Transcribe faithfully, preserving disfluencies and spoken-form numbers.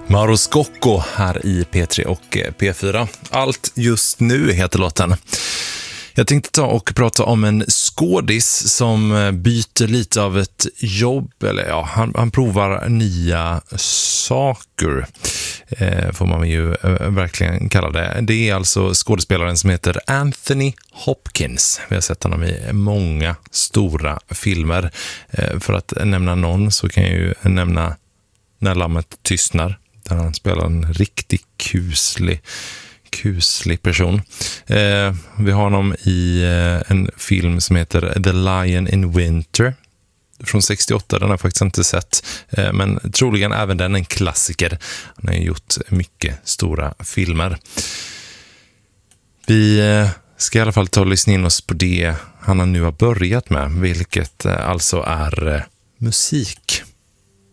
Mauro Scocco här i P tre och P fyra. Allt just nu heter låten. Jag tänkte ta och prata om en skådis som byter lite av ett jobb, eller ja, han, han provar nya saker, eh, får man ju eh, verkligen kalla det. Det är alltså skådespelaren som heter Anthony Hopkins. Vi har sett honom i många stora filmer. Eh, för att nämna någon så kan jag ju nämna När lammet tystnar, där han spelar en riktigt kuslig kuslig person. Eh, vi har honom i eh, en film som heter The Lion in Winter från sextioåtta. Den har jag faktiskt inte sett, eh, men troligen även den en klassiker. Han har gjort mycket stora filmer. Vi eh, ska i alla fall ta och lyssna in oss på det han nu har börjat med, vilket eh, alltså är eh, musik.